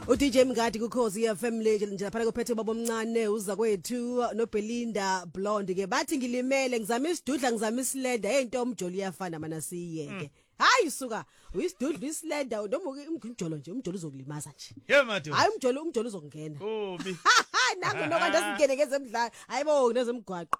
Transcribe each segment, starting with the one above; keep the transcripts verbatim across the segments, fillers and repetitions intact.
U D J Mngadi kuKhosi F M Legend nje lapha kuphethe ubaba omncane uza kwethu no Belinda Blonde ke bathi ngilimele ngizama isidudla ngizama isilenda into omjoli iyafana mana siyeke hayi suka uyisidudla isilenda noma umjolo nje umjolo uzokulimaza nje yemadu hayi umjolo umjolo uzongena ubi nangu nokanda singene ngezemidlalo hayibo nezemgwaqo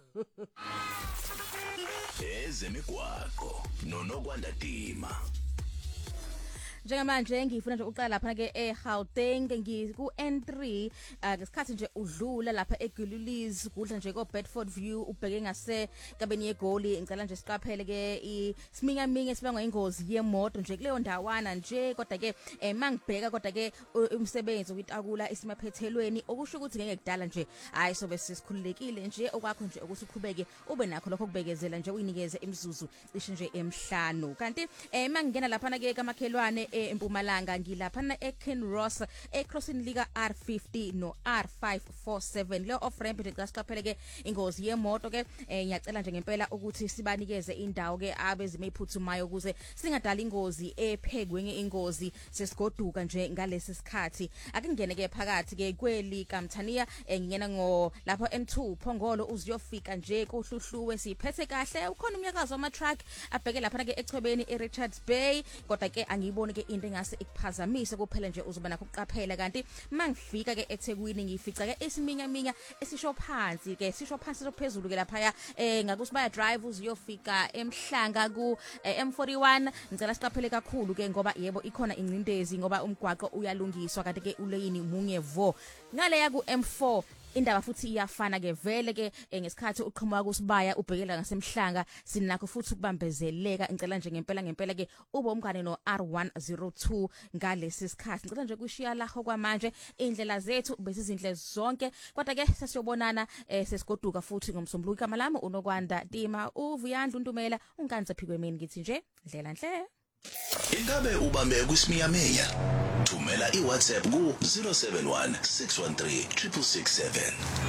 ezemigwaqo nonokwanda Dima. Njengamanje ngifuna nje uqala lapha ke eGauteng ngiku N three ngesikhathi nje udlula lapha eGululies kudla nje ko Bedford View ubheke ngase kabeni yegoli ngicela nje siqaphele ke isiminya minye sibangwa ingozi yemoto nje kuleyo ndawana nje kodwa ke mangibheka kodwa ke umsebenzi witakula isimaphethelweni okusho ukuthi ngeke kudala nje hayi sobe sisikhululekile nje okwakho nje ukuthi uqhubeke ube nakho lokho kubekezela nje uyinikeze imizuzu cishe nje emhlanu kanti mangingena lapha na ke kamakhelwane eMpumalanga ngilaphana eKenross ecrossing liga R fifty no R five forty-seven le off ramp nje siqaphele ke ingozi yemoto ke ngiyacela nje ngempela ukuthi sibanikeze indawo ke abezime iphuthumayo ukuze singadala ingozi ephegwe ngeingozi sesigoduka nje ngalesi sikhathi akungene ke phakathi ke kweli kaMthaniya ngingena ngo lapho N two Phongolo uziyofika nje kohluhluwe siphethe kahle ukhona umnyakazo wama truck abheke lapha ke echwebeni eRichards Bay kodwa ke angiyiboni ke into engase ikuphazamise kuphela nje uzoba nakho ukuqaphela kanti mangifika ke eThekwini ngifica ke isiminya minya esisho phansi ke sisho phansi sophezulu ke lapha eh ngakusibaya drive uziyofika emhlanga ku M forty-one ngicela siqaphele kakhulu ke ngoba yebo ikhona ingcindezi ngoba umgwaqo uyalungiswa kanti ke uleyini munye vo ngale ya ku M four indaba futhi iyafana ke vele ke ngesikhathi uqhamuka kusibaya ubhekela ngasemhlanga sinakho futhi ukubambezeleka ngicela nje ngempela ngempela ke ube umngane no R one oh two ngalesi sikhathi ngicela nje kushiya laho kwamanje indlela zethu besizindle zonke kodwa ke sesiyobonana sesigoduka futhi ngomsombuluko igama lami unokwanda Dima uvuyandla untumela unkanze phikwe mina ngithi nje ndlela nhle Ingabe ubambe kusimiyameya thumela iWhatsApp ku zero seven one six one three six six seven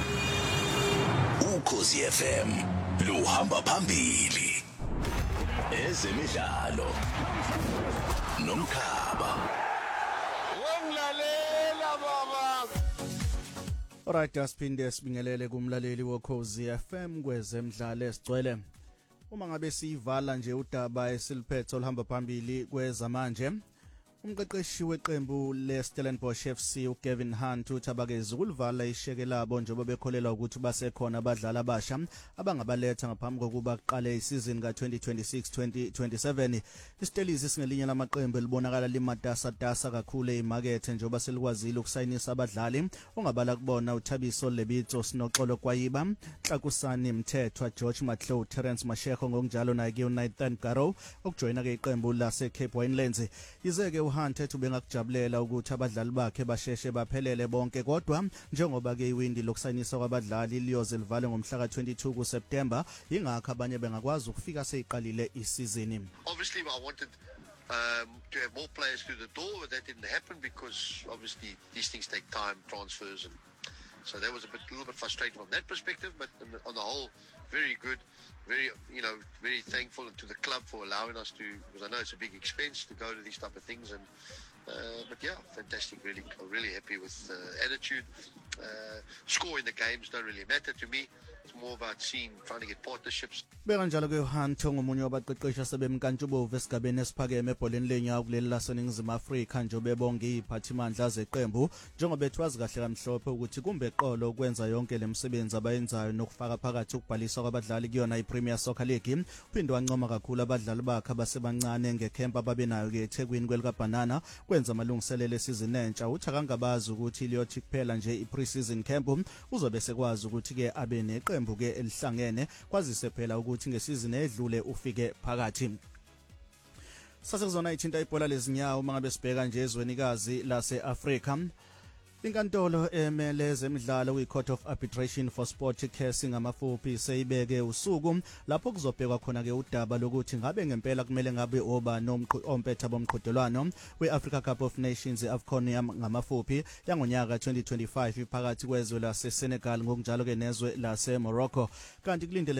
Ukhosi F M luhamba phambili ezemidlalo nomkhaba wemlalela baba. Alright asiphinde sibingelele kumlaleli wokhosi F M kwezemidlalo esigcwele uma ngabe siyivala nje udaba esiliphethe olhamba phambili kwezamanje umqeqeshi weqembu leStellenbosch F C uGavin Hunt uthabakeza ukulivala isheke labo njengoba bekholela ukuthi basekhona abadlali abasha abangabaletha ngaphambi kokuba kuqale isizini ka twenty twenty-six twenty twenty-seven isitelisi singelinye lamaqembu elibonakala limatasa tasa kakhulu ezimakethe njengoba selikwazile ukusayinisa abadlali ongabala kubona uThabiso Lebitso Sinoxolo Kwayiba Xakusani Mthethwa George Matlow Terence Mashego ngokunjalo naye ke uNathan Garo ukujoyina ke iqembu lase Cape Winelands izeke Hunt ethi bengakujabulela ukuthi abadlali bakhe basheshe baphelele bonke kodwa njengoba ke iwindi lokusayinisa kwabadlali liyoze livale ngomhla ka twenty-two kuSeptember ingakho abanye bengakwazi ukufika seyiqalile isizini. Obviously I wanted um, to have more players through the door, but that didn't happen because obviously these things take time, transfers, and so that was a bit a little bit frustrating from that perspective, but on the whole very good. Very, you know, very thankful to the club for allowing us to, because I know it's a big expense to go to these type of things, and uh, but yeah, fantastic. Really, really happy with uh, attitude. Uh, score in the games don't really matter to me. It's more about seeing, trying to get partnerships. Bekanjalo ke Hunt ngomunye wabaqeqeshi asebemkantshubovu esigabeni esiphakeme ebholeni lenyawo kuleli laseNingizimu Afrika nje bebonge iziphathimandla zeqembu njengoba etwazi kahle kamhlophe ukuthi kumbe eqolo ukwenza yonke lemisebenzi abayenzayo nokufaka phakathi ukubhaliswa kwabadlali kuyona iPremier Soccer League uphinde wancoma kakhulu abadlali bakhe abasebancane ngecamp ababenayo ke eThekwini kwelika Banana kwenza amalungiselelo esizini entsha uthi akangabazi ukuthi liyothi kuphela nje iPre-season camp uzobe sekwazi ukuthi ke abe neqembu ke elihlangene kwazise phela ukuthi ngesizini edlule ufike phakathi sasekuzona ithinta ibhola lezinyawo mangabe sibheka nje ezwenikazi lase-Afrika inkantolo emele zemidlalo kwi-Court of Arbitration for Sport Case ngamafuphi seyibeke usuku lapho kuzobhekwa khona ke udaba lokuthi ngabe ngempela kumele ngabe oba nompetha bomqhudelwano we-Africa Cup of Nations AFCON ngamafuphi yangonyaka twenty twenty-five phakathi kwezwe lase-Senegal ngokunjalo ke nezwe lase-Morocco kanti kulindele